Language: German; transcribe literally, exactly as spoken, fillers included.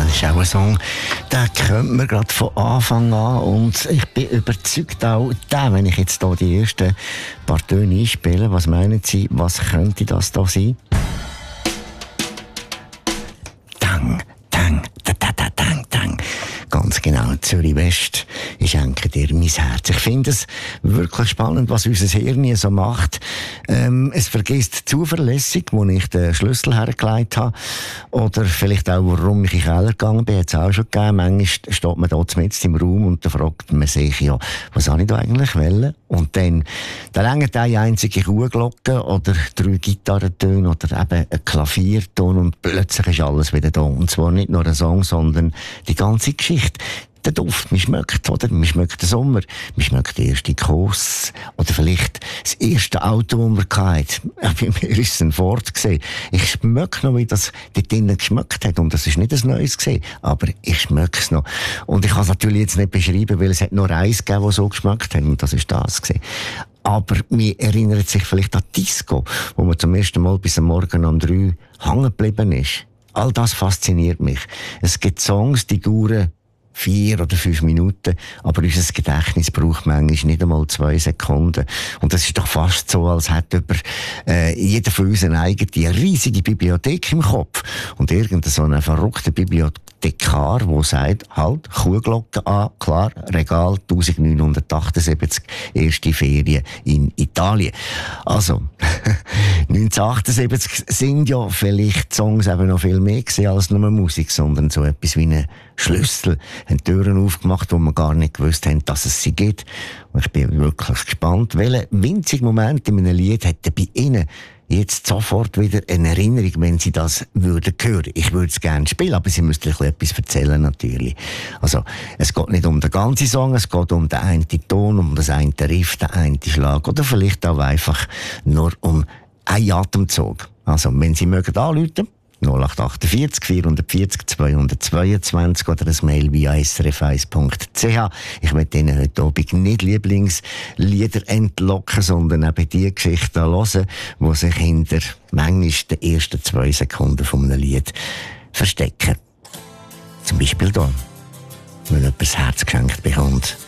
Das ist auch ein Song, den kennt man gerade von Anfang an und ich bin überzeugt auch, den, wenn ich jetzt hier die ersten paar Töne einspiele, was meinen Sie, was könnte das da sein? Dang, dang, da, da, da, dang, dang. Ganz genau, Zürich West, ich schenke dir mein Herz. Ich finde es wirklich spannend, was unser Hirn so macht. Ähm, es vergisst zuverlässig, wo ich den Schlüssel hergelegt habe. Oder vielleicht auch, warum ich in den Keller gegangen bin, hat es auch schon gegeben. Manchmal steht man da mitten im Raum und dann fragt man sich, ja, was habe ich da eigentlich wollen? Und dann, da reicht eine einzige Kuhglocke oder drei Gitarrentöne oder eben ein Klavierton und plötzlich ist alles wieder da. Und zwar nicht nur ein Song, sondern die ganze Geschichte. Der Duft, man schmeckt, oder? Man schmeckt den Sommer, man schmeckt den ersten Kuss, oder vielleicht das erste Auto, das man hatte. Ja, bei mir ist es ein Ford gewesen. Ich schmecke noch, wie das dort drinnen geschmeckt hat. Und das ist nicht ein neues gewesen, aber ich schmecke es noch. Und ich kann es natürlich jetzt nicht beschreiben, weil es hat nur eins gegeben, das so geschmeckt hat, und das ist das gewesen. Aber mir erinnert sich vielleicht an Disco, wo man zum ersten Mal bis am Morgen um drei hängen geblieben ist. All das fasziniert mich. Es gibt Songs, die dauern vier oder fünf Minuten, aber unser Gedächtnis braucht manchmal nicht einmal zwei Sekunden. Und das ist doch fast so, als hätte über, äh, jeder von uns eine eigene riesige Bibliothek im Kopf. Und irgendein so ein verrückter Bibliothekar, der sagt, halt, Kuhglocke an, klar, Regal neunzehnhundertachtundsiebzig, erste Ferien in Italien. Also, neunzehnhundertachtundsiebzig sind ja vielleicht Songs eben noch viel mehr gewesen als nur Musik, sondern so etwas wie ein Schlüssel, haben Türen aufgemacht, wo wir gar nicht gewusst haben, dass es sie gibt. Und ich bin wirklich gespannt, welcher winzige Moment in einem Lied hätte bei Ihnen jetzt sofort wieder eine Erinnerung, wenn Sie das würden hören. Ich würde es gerne spielen, aber Sie müssten etwas erzählen, natürlich. Also, es geht nicht um den ganzen Song, es geht um den einen Ton, um das eine Riff, den einen Schlag, oder vielleicht auch einfach nur um einen Atemzug. Also, wenn Sie mögen anrufen, null acht achtundvierzig, vierhundertvierzig, zweihundertzweiundzwanzig oder ein Mail via s r f eins punkt c h. Ich möchte Ihnen heute Abend nicht Lieblingslieder entlocken, sondern eben die Geschichten hören, die sich hinter manchmal den ersten zwei Sekunden von einem Lied verstecken. Zum Beispiel hier, wenn jemand das Herz geschenkt bekommt.